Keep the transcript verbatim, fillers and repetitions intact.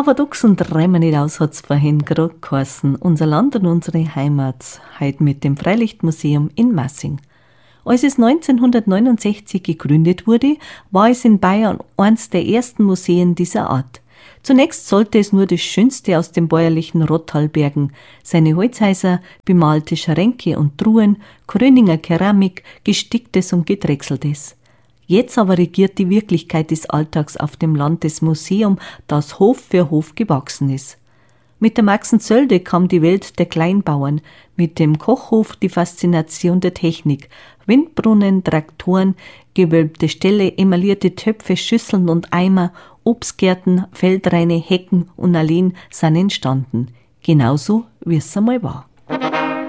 Paradox und dreimal nicht aus hat's vorhin gerade geheißen. Unser Land und unsere Heimat, heute mit dem Freilichtmuseum in Massing. Als es neunzehnhundertneunundsechzig gegründet wurde, war es in Bayern eines der ersten Museen dieser Art. Zunächst sollte es nur das Schönste aus dem bäuerlichen Rottal bergen, seine Holzhäuser, bemalte Schränke und Truhen, Kröninger Keramik, gesticktes und gedrechseltes. Jetzt aber regiert die Wirklichkeit des Alltags auf dem Land des Museum, das Hof für Hof gewachsen ist. Mit der Maxenzölde kam die Welt der Kleinbauern, mit dem Kochhof die Faszination der Technik. Windbrunnen, Traktoren, gewölbte Ställe, emaillierte Töpfe, Schüsseln und Eimer, Obstgärten, Feldreine, Hecken und Alleen sind entstanden. Genauso wie es einmal war.